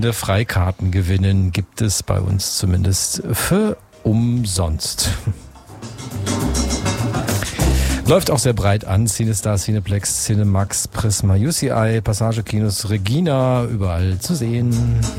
Freikarten gewinnen gibt es bei uns zumindest für umsonst. Läuft auch sehr breit an. Cinestar, Cineplex, Cinemax, Prisma, UCI, Passage Kinos, Regina, überall zu sehen.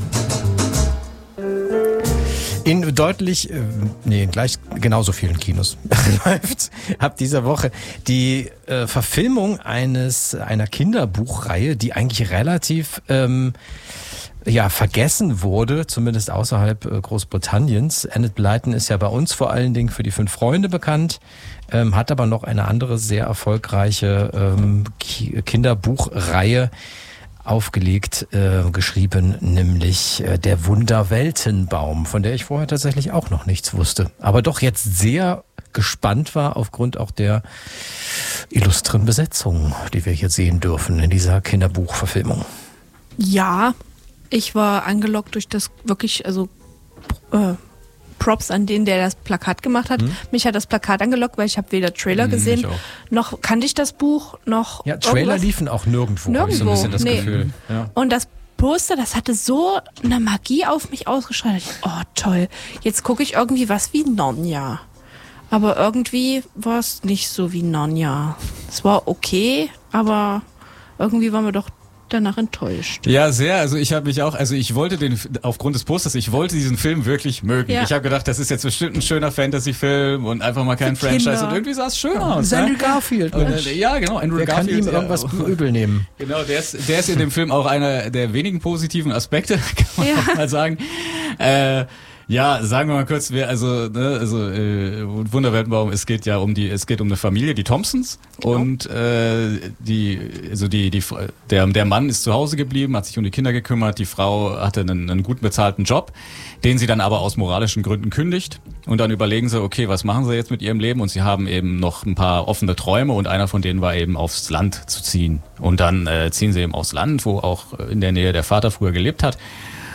In deutlich, gleich genauso vielen Kinos läuft ab dieser Woche die Verfilmung einer Kinderbuchreihe, die eigentlich relativ vergessen wurde, zumindest außerhalb Großbritanniens. Enid Blyton ist ja bei uns vor allen Dingen für die 5 Freunde bekannt, hat aber noch eine andere sehr erfolgreiche Kinderbuchreihe aufgelegt, geschrieben, nämlich Der Wunderweltenbaum, von der ich vorher tatsächlich auch noch nichts wusste. Aber doch jetzt sehr gespannt war aufgrund auch der illustren Besetzung, die wir hier sehen dürfen in dieser Kinderbuchverfilmung. Ja, ich war angelockt durch das wirklich, Props an den, der das Plakat gemacht hat. Mich hat das Plakat angelockt, weil ich habe weder Trailer gesehen, noch kannte ich das Buch, noch ja, Trailer irgendwas. Liefen auch nirgendwo, habe ich so ein bisschen das Gefühl. Ja. Und das Poster, das hatte so eine Magie auf mich ausgestrahlt. Oh, toll. Jetzt gucke ich irgendwie was wie Narnia. Aber irgendwie war es nicht so wie Narnia. Es war okay, aber irgendwie waren wir doch danach enttäuscht. Ja, sehr. Also ich habe mich auch, ich wollte aufgrund des Posters, ich wollte diesen Film wirklich mögen. Ja. Ich habe gedacht, das ist jetzt bestimmt ein schöner Fantasy-Film und einfach mal kein Franchise. Kinder. Und irgendwie sah es schön aus. Andrew Garfield. Ja, genau. Andrew Garfield. Kann ihm irgendwas übel nehmen. Genau, der ist in dem Film auch einer der wenigen positiven Aspekte, kann man auch mal sagen. Ja, sagen wir mal kurz, Wunderweltenbaum, es geht um eine Familie, die Thompsons, genau. Und der Mann ist zu Hause geblieben, hat sich um die Kinder gekümmert, die Frau hatte einen gut bezahlten Job, den sie dann aber aus moralischen Gründen kündigt, und dann überlegen sie, okay, was machen sie jetzt mit ihrem Leben, und sie haben eben noch ein paar offene Träume, und einer von denen war eben aufs Land zu ziehen, und dann ziehen sie eben aufs Land, wo auch in der Nähe der Vater früher gelebt hat.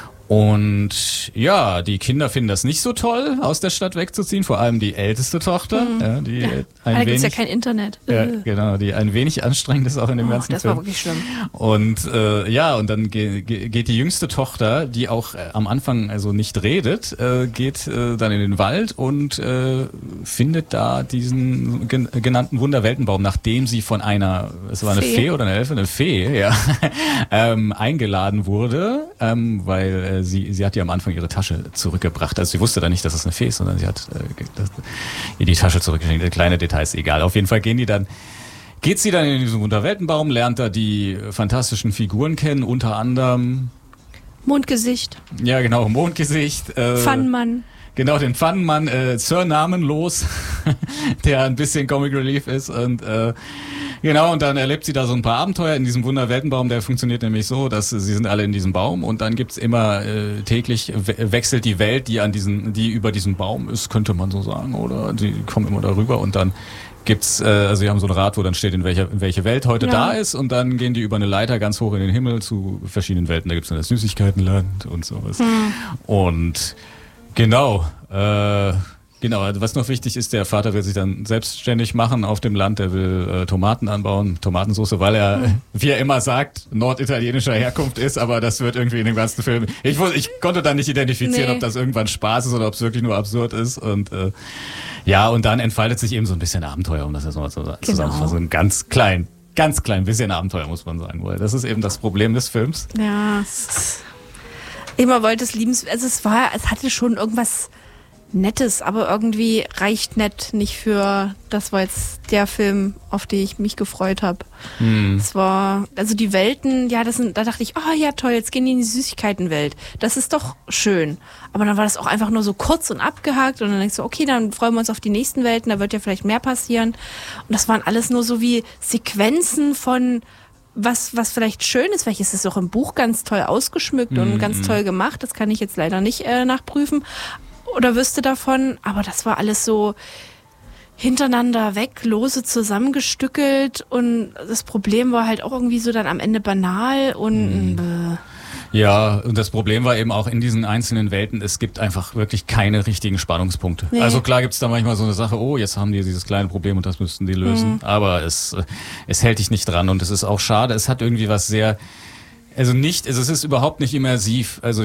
Und ja, die Kinder finden das nicht so toll, aus der Stadt wegzuziehen, vor allem die älteste Tochter. Da gibt's ja kein Internet. Ja, genau, die ein wenig anstrengend ist auch in dem ganzen das Film. Das war wirklich schlimm. Und und dann geht die jüngste Tochter, die auch am Anfang nicht redet, geht dann in den Wald und findet da diesen genannten Wunderweltenbaum, nachdem sie von eine Fee oder eine Elfe, eine Fee, ja, eingeladen wurde, weil sie hat ihr am Anfang ihre Tasche zurückgebracht. Also sie wusste dann nicht, dass es eine Fee ist, sondern sie hat ihr die Tasche zurückgeschenkt. Kleine Details, egal. Auf jeden Fall geht sie dann in diesen Wunderweltenbaum, lernt da die fantastischen Figuren kennen, unter anderem Mondgesicht. Ja, genau, Mondgesicht. Pfannenmann. Genau, den Pfannenmann, Sir Namenlos, der ein bisschen Comic Relief ist, und genau, und dann erlebt sie da so ein paar Abenteuer in diesem Wunderweltenbaum. Der funktioniert nämlich so, dass sie sind alle in diesem Baum, und dann gibt's immer täglich wechselt die Welt, die über diesem Baum ist, könnte man so sagen, oder? Die kommen immer darüber, und dann gibt's, sie haben so ein Rad, wo dann steht, in welche Welt heute da ist, und dann gehen die über eine Leiter ganz hoch in den Himmel zu verschiedenen Welten. Da gibt's dann das Süßigkeitenland und sowas. Und genau, was noch wichtig ist, der Vater will sich dann selbstständig machen auf dem Land, der will Tomaten anbauen, Tomatensauce, weil er, wie er immer sagt, norditalienischer Herkunft ist, aber das wird irgendwie in dem ganzen Film, ich konnte da nicht identifizieren, ob das irgendwann Spaß ist oder ob es wirklich nur absurd ist, und und dann entfaltet sich eben so ein bisschen Abenteuer, um das jetzt mal zusammenzufassen, so ein ganz klein bisschen Abenteuer, muss man sagen, weil das ist eben das Problem des Films. Ja, immer wollte es lieben, also es hatte schon irgendwas Nettes, aber irgendwie reicht nett nicht für, das war jetzt der Film, auf den ich mich gefreut habe. Es war, also die Welten, da dachte ich, oh ja toll, jetzt gehen die in die Süßigkeitenwelt. Das ist doch schön. Aber dann war das auch einfach nur so kurz und abgehakt, und dann denkst du, okay, dann freuen wir uns auf die nächsten Welten, da wird ja vielleicht mehr passieren. Und das waren alles nur so wie Sequenzen von was vielleicht schön ist, vielleicht ist es auch im Buch ganz toll ausgeschmückt und ganz toll gemacht, das kann ich jetzt leider nicht nachprüfen oder wüsste davon, aber das war alles so hintereinander weg, lose zusammengestückelt, und das Problem war halt auch irgendwie so dann am Ende banal und Ja, und das Problem war eben auch in diesen einzelnen Welten, es gibt einfach wirklich keine richtigen Spannungspunkte. Nee. Also klar gibt's da manchmal so eine Sache, oh, jetzt haben die dieses kleine Problem und das müssten die lösen, aber es hält dich nicht dran, und es ist auch schade, es hat irgendwie was sehr, es ist überhaupt nicht immersiv. Also